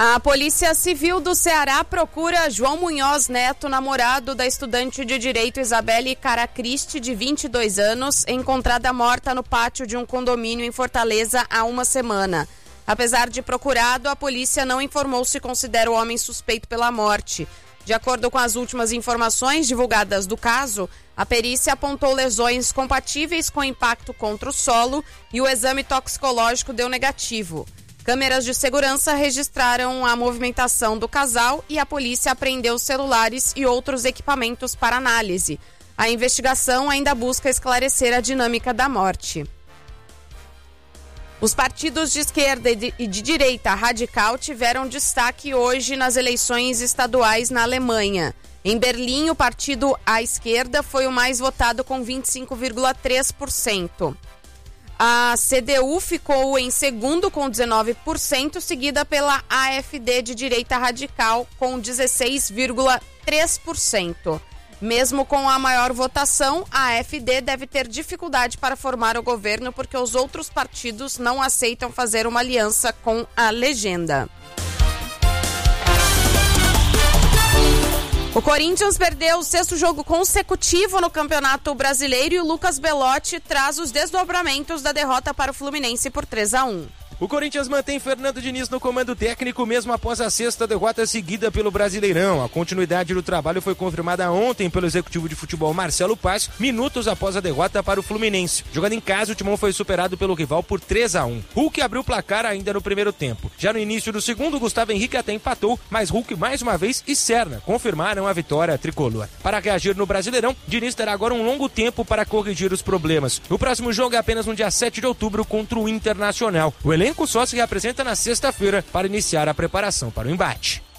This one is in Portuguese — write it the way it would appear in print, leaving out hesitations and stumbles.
A Polícia Civil do Ceará procura João Munhoz Neto, namorado da estudante de Direito Isabelle Caracristi, de 22 anos, encontrada morta no pátio de um condomínio em Fortaleza há uma semana. Apesar de procurado, a polícia não informou se considera o homem suspeito pela morte. De acordo com as últimas informações divulgadas do caso, a perícia apontou lesões compatíveis com impacto contra o solo e o exame toxicológico deu negativo. Câmeras de segurança registraram a movimentação do casal e a polícia apreendeu celulares e outros equipamentos para análise. A investigação ainda busca esclarecer a dinâmica da morte. Os partidos de esquerda e de direita radical tiveram destaque hoje nas eleições estaduais na Alemanha. Em Berlim, o partido à esquerda foi o mais votado com 25,3%. A CDU ficou em segundo com 19%, seguida pela AfD de direita radical com 16,3%. Mesmo com a maior votação, a AfD deve ter dificuldade para formar o governo porque os outros partidos não aceitam fazer uma aliança com a legenda. O Corinthians perdeu o 6º jogo consecutivo no Campeonato Brasileiro e o Lucas Belotti traz os desdobramentos da derrota para o Fluminense por 3-1. O Corinthians mantém Fernando Diniz no comando técnico mesmo após a 6ª derrota seguida pelo Brasileirão. A continuidade do trabalho foi confirmada ontem pelo executivo de futebol Marcelo Paz, minutos após a derrota para o Fluminense. Jogando em casa, o Timão foi superado pelo rival por 3-1. Hulk abriu o placar ainda no primeiro tempo. Já no início do segundo, Gustavo Henrique até empatou, mas Hulk mais uma vez e Serna confirmaram a vitória tricolor. Para reagir no Brasileirão, Diniz terá agora um longo tempo para corrigir os problemas. O próximo jogo é apenas no dia 7 de outubro contra o Internacional. O elenco só se reapresenta na sexta-feira para iniciar a preparação para o embate.